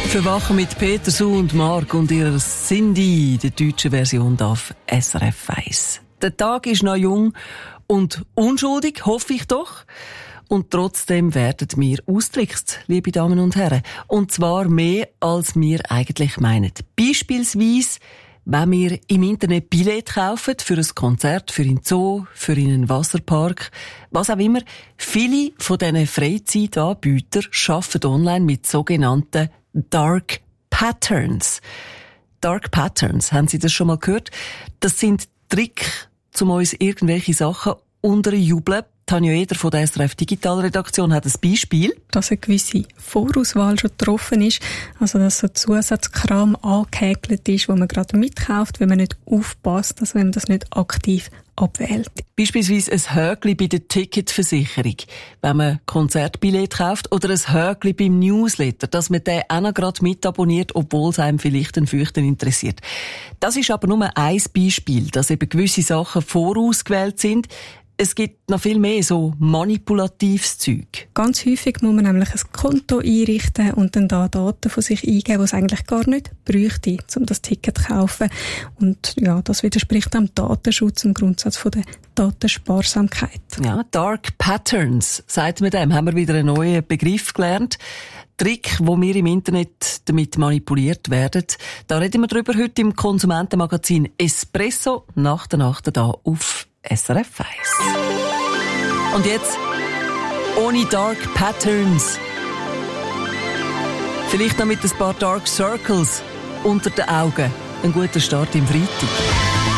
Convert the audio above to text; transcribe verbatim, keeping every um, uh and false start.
Verwachen mit Peter Su und Mark und ihrer Cindy, der deutschen Version auf S R F eins. Der Tag ist noch jung und unschuldig, hoffe ich doch. Und trotzdem werden wir austrickst, liebe Damen und Herren. Und zwar mehr, als wir eigentlich meinen. Beispielsweise, wenn wir im Internet Billett kaufen für ein Konzert, für einen Zoo, für einen Wasserpark, was auch immer. Viele von diesen Freizeitanbietern arbeiten online mit sogenannten Dark Patterns. Dark Patterns, haben Sie das schon mal gehört? Das sind Tricks, um uns irgendwelche Sachen unterjubeln. Tanja Eder von der S R F Digitalredaktion hat ein Beispiel. Dass eine gewisse Vorauswahl schon getroffen ist, also dass so Zusatzkram angehäkelt ist, wo man gerade mitkauft, wenn man nicht aufpasst, also wenn man das nicht aktiv abwählt. Beispielsweise ein Häkchen bei der Ticketversicherung, wenn man Konzertbillett kauft, oder ein Häkchen beim Newsletter, dass man den auch noch gerade mitabonniert, obwohl es einem vielleicht ein Fürchten interessiert. Das ist aber nur ein Beispiel, dass eben gewisse Sachen vorausgewählt sind. Es gibt noch viel mehr so manipulatives Zeug. Ganz häufig muss man nämlich ein Konto einrichten und dann da Daten von sich eingeben, die es eigentlich gar nicht bräuchte, um das Ticket zu kaufen. Und ja, das widerspricht dem Datenschutz, dem Grundsatz von der Datensparsamkeit. Ja, Dark Patterns, sagt man dem, haben wir wieder einen neuen Begriff gelernt. Trick, wo wir im Internet damit manipuliert werden. Da reden wir drüber heute im Konsumentenmagazin Espresso nach der Nacht da auf S R F eins. Und jetzt ohne Dark Patterns. Vielleicht noch mit ein paar Dark Circles unter den Augen. Ein guter Start im Freitag.